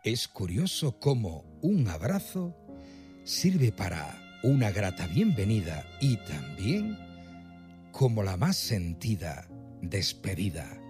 Es curioso cómo un abrazo sirve para una grata bienvenida y también como la más sentida despedida.